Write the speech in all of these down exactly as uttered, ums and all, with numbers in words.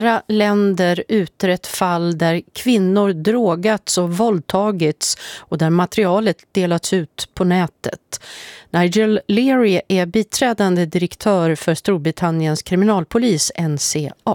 Flera länder utrett fall där kvinnor drogats och våldtagits och där materialet delats ut på nätet. Nigel Leary är biträdande direktör för Storbritanniens kriminalpolis N C A.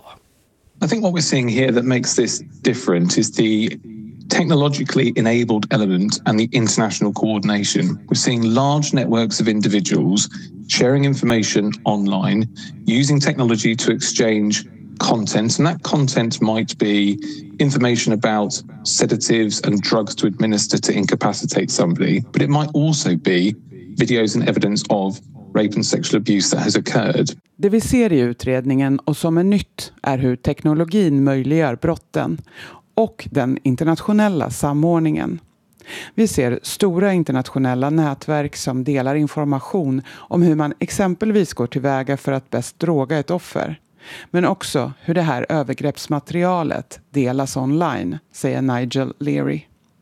I think what we're seeing here that makes this different is the technologically enabled element and the international coordination. We're seeing large networks of individuals sharing information online, using technology to exchange content, and that content might be information about sedatives and drugs to administer to incapacitate somebody, but it might also be videos and evidence of rape and sexual abuse that has occurred. Det vi ser i utredningen och som är nytt är hur teknologin möjliggör brotten och den internationella samordningen. Vi ser stora internationella nätverk som delar information om hur man exempelvis går tillväga för att bäst droga ett offer. Men också hur det här övergreppsmaterialet delas online, säger Nigel Leary.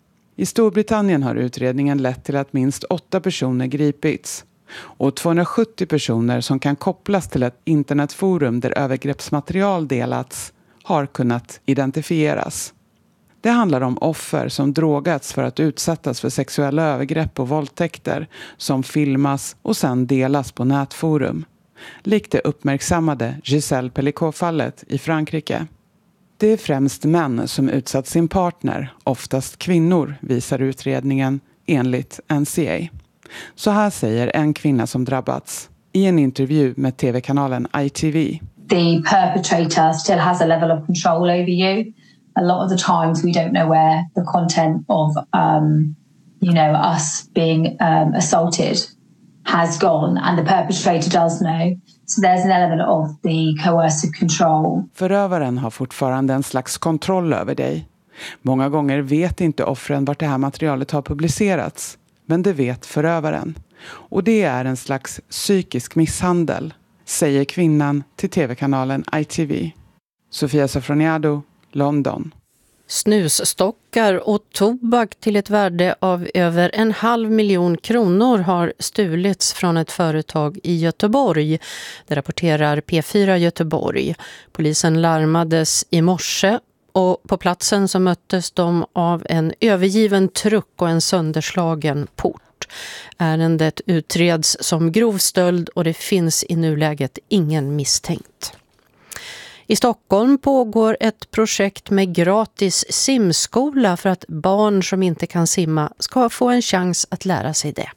I Storbritannien har utredningen lett till att minst åtta personer gripits och tvåhundrasjuttio personer som kan kopplas till ett internetforum där övergreppsmaterial delats har kunnat identifieras. Det handlar om offer som drogats för att utsättas för sexuella övergrepp och våldtäkter som filmas och sedan delas på nätforum. Likt det uppmärksammade Giselle Pellicot-fallet i Frankrike. Det är främst män som utsatt sin partner, oftast kvinnor, visar utredningen enligt N C A. Så här säger en kvinna som drabbats i en intervju med tv-kanalen I T V. The perpetrator still has a level of control over you. A lot of the times we don't know where the content of, um, you know, us being um, assaulted has gone, and the perpetrator does know. So there's an element of the coercive control. Förövaren har fortfarande en slags kontroll över dig. Många gånger vet inte offren vart det här materialet har publicerats, men det vet förövaren. Och det är en slags psykisk misshandel, säger kvinnan till tv-kanalen I T V. Sofia Sofroniado, London. Snusstockar och tobak till ett värde av över en halv miljon kronor har stulits från ett företag i Göteborg. Det rapporterar P fyra Göteborg. Polisen larmades i morse och på platsen så möttes de av en övergiven truck och en sönderslagen port. Ärendet utreds som grov stöld och det finns i nuläget ingen misstänkt. I Stockholm pågår ett projekt med gratis simskola för att barn som inte kan simma ska få en chans att lära sig det.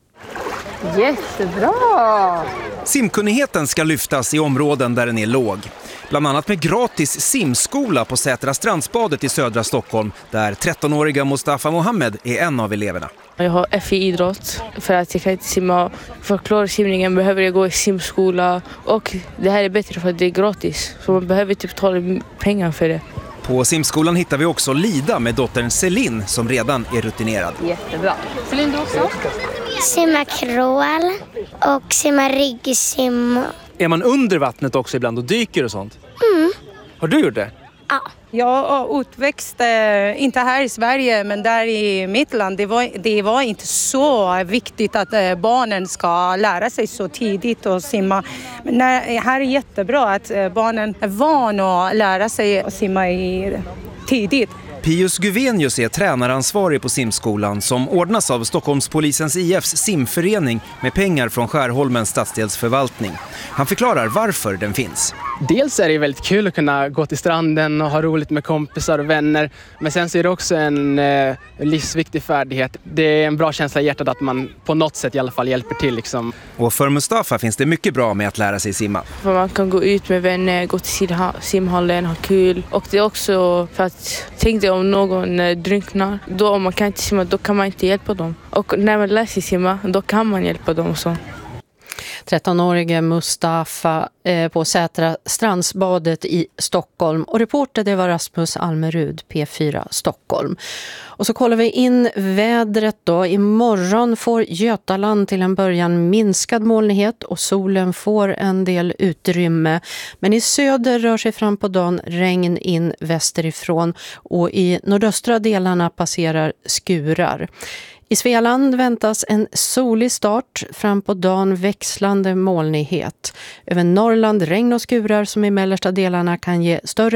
Jättebra! Simkunnigheten ska lyftas i områden där den är låg. Bland annat med gratis simskola på Sätra strandsbadet i södra Stockholm, där trettonåriga Mustafa Mohammed är en av eleverna. Jag har F I idrott för att jag kan inte simma. För att klara simningen behöver jag gå i simskola. Och det här är bättre för att det är gratis. Så man behöver typ ta pengar för det. På simskolan hittar vi också Lida med dottern Celine som redan är rutinerad. Jättebra. Celine, du också? Simma crawl och simma ryggsim. Är man under vattnet också ibland och dyker och sånt? Mm. Har du gjort det? Ja. Jag är utväxt, eh, inte här i Sverige men där i mitt land. Det var, det var inte så viktigt att eh, barnen ska lära sig så tidigt att simma. Men när, här är jättebra att eh, barnen är vana att lära sig att simma i, tidigt. Pius Guvenius är tränaransvarig på simskolan som ordnas av Stockholmspolisens I F:s simförening med pengar från Skärholmens stadsdelsförvaltning. Han förklarar varför den finns. Dels är det väldigt kul att kunna gå till stranden och ha roligt med kompisar och vänner. Men sen så är det också en eh, livsviktig färdighet. Det är en bra känsla i hjärtat att man på något sätt i alla fall hjälper till. Liksom. Och för Mustafa finns det mycket bra med att lära sig simma. För man kan gå ut med vänner, gå till simhallen, ha kul. Och det är också för att tänk dig om någon eh, drunknar. Då om man kan inte simma, då kan man inte hjälpa dem. Och när man lär sig simma, då kan man hjälpa dem och så. trettonårige Mustafa eh, på Sätra strandsbadet i Stockholm. Och reporter det var Rasmus Almerud, P fyra Stockholm. Och så kollar vi in vädret då. Imorgon får Götaland till en början minskad molnighet och solen får en del utrymme. Men i söder rör sig fram på dagen regn in västerifrån och i nordöstra delarna passerar skurar. I Svealand väntas en solig start, fram på dagen växlande molnighet. Över Norrland regn och skurar som i mellersta delarna kan ge större